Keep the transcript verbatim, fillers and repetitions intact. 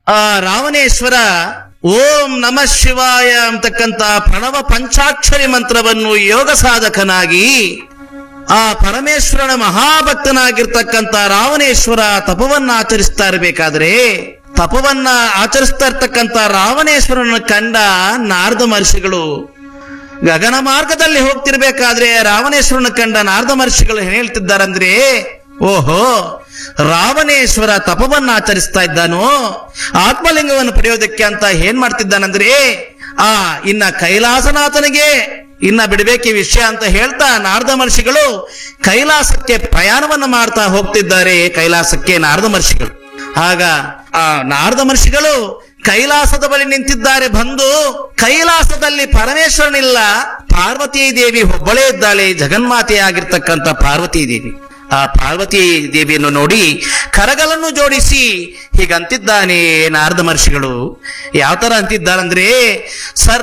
ಆ ರಾವಣೇಶ್ವರ ಓಂ ನಮಃ ಶಿವಾಯ ಅಂತಕ್ಕಂಥ ಪ್ರಣವ ಪಂಚಾಕ್ಷರಿ ಮಂತ್ರವನ್ನು ಯೋಗ ಸಾಧಕನಾಗಿ ಆ ಪರಮೇಶ್ವರನ ಮಹಾಭಕ್ತನಾಗಿರ್ತಕ್ಕಂಥ ರಾವಣೇಶ್ವರ ತಪವನ್ನ ಆಚರಿಸ್ತಾ ಇರಬೇಕಾದ್ರೆ, ತಪವನ್ನ ಆಚರಿಸ್ತಾ ಇರ್ತಕ್ಕಂಥ ರಾವಣೇಶ್ವರನ ಕಂಡ ನಾರದ ಮಹರ್ಷಿಗಳು ಗಗನ ಮಾರ್ಗದಲ್ಲಿ ಹೋಗ್ತಿರ್ಬೇಕಾದ್ರೆ ರಾವಣೇಶ್ವರನ ಕಂಡ ನಾರದ ಮಹರ್ಷಿಗಳು ಏನ್ ಹೇಳ್ತಿದ್ದಾರಂದ್ರೆ, ಓಹೋ ರಾವಣೇಶ್ವರ ತಪವನ್ನ ಆಚರಿಸ್ತಾ ಇದ್ದಾನೋ, ಆತ್ಮಲಿಂಗವನ್ನು ಪಡೆಯೋದಕ್ಕೆ ಅಂತ ಏನ್ ಮಾಡ್ತಿದ್ದಾನಂದ್ರೆ, ಆ ಇನ್ನ ಕೈಲಾಸನಾಥನಿಗೆ ಇನ್ನ ಬಿಡಬೇಕು ಈ ವಿಷಯ ಅಂತ ಹೇಳ್ತಾ ನಾರದ ಮಹರ್ಷಿಗಳು ಕೈಲಾಸಕ್ಕೆ ಪ್ರಯಾಣವನ್ನ ಮಾಡ್ತಾ ಹೋಗ್ತಿದ್ದಾರೆ. ಕೈಲಾಸಕ್ಕೆ ನಾರದ ಮಹರ್ಷಿಗಳು ಆಗ ಆ ನಾರದ ಮಹರ್ಷಿಗಳು ಕೈಲಾಸದ ಬಳಿ ನಿಂತಿದ್ದಾರೆ. ಬಂದು ಕೈಲಾಸದಲ್ಲಿ ಪರಮೇಶ್ವರನಿಲ್ಲ, ಪಾರ್ವತೀ ದೇವಿ ಒಬ್ಬಳೇ ಇದ್ದಾಳೆ, ಜಗನ್ಮಾತೆಯಾಗಿರ್ತಕ್ಕಂಥ ಪಾರ್ವತೀ ದೇವಿ. ಆ ಪಾರ್ವತಿ ದೇವಿಯನ್ನು ನೋಡಿ ಕರಗಳನ್ನು ಜೋಡಿಸಿ ಹೀಗಂತಿದ್ದಾನೆ ನಾರದ ಮಹರ್ಷಿಗಳು. ಯಾವ ತರ ಅಂತಿದ್ದಾರಂದ್ರೆ, ಸರ್